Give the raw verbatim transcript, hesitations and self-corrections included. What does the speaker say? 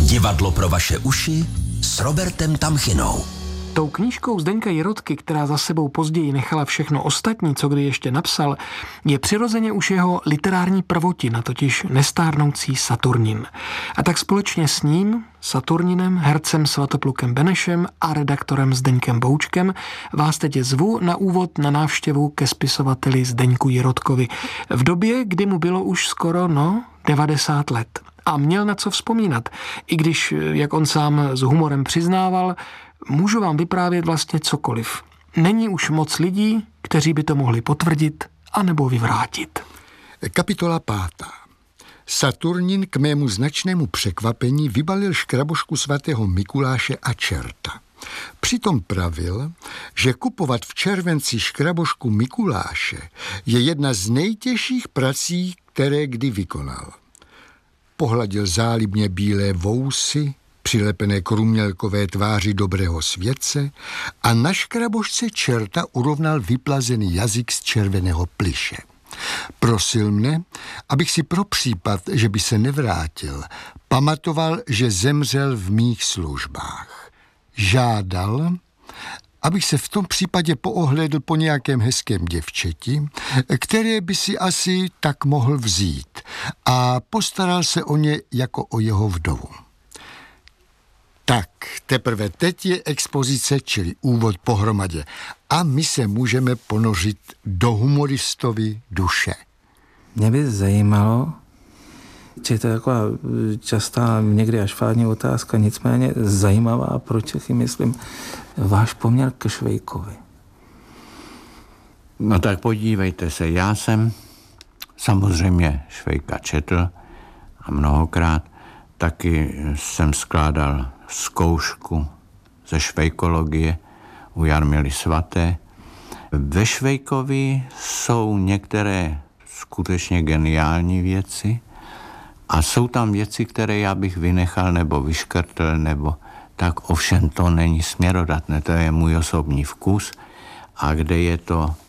Divadlo pro vaše uši s Robertem Tamchinou. Tou knížkou Zdeňka Jirotky, která za sebou později nechala všechno ostatní, co kdy ještě napsal, je přirozeně už jeho literární prvotina, totiž nestárnoucí Saturnin. A tak společně s ním, Saturninem, hercem Svatoplukem Benešem a redaktorem Zdeňkem Boučkem vás teď zvu na úvod na návštěvu ke spisovateli Zdeňku Jirotkovi. V době, kdy mu bylo už skoro, no, devadesát let. A měl na co vzpomínat, i když, jak on sám s humorem přiznával, můžu vám vyprávět vlastně cokoliv. Není už moc lidí, kteří by to mohli potvrdit anebo vyvrátit. Kapitola pátá. Saturnin k mému značnému překvapení vybalil škrabošku svatého Mikuláše a čerta. Přitom pravil, že kupovat v červenci škrabošku Mikuláše je jedna z nejtěžších prací, které kdy vykonal. Pohladil zálibně bílé vousy, přilepené k rumělkové tváři dobrého světce a na škrabošce čerta urovnal vyplazený jazyk z červeného plyše. Prosil mne, abych si pro případ, že by se nevrátil, pamatoval, že zemřel v mých službách. Žádal, abych se v tom případě poohlédl po nějakém hezkém děvčeti, které by si asi tak mohl vzít, a postaral se o ně jako o jeho vdovu. Tak, teprve teď je expozice, čili úvod pohromadě. A my se můžeme ponořit do humoristovy duše. Mě by zajímalo, či to je taková častá, někdy až fádní otázka, nicméně zajímavá a pro Čechy, myslím, váš poměr ke Švejkovi. No tak podívejte se, já jsem samozřejmě Švejka četl a mnohokrát taky jsem skládal zkoušku ze švejkologie u Jarmily Svaté. Ve Švejkovi jsou některé skutečně geniální věci a jsou tam věci, které já bych vynechal nebo vyškrtl, nebo tak, ovšem to není směrodatné, to je můj osobní vkus, a kde je to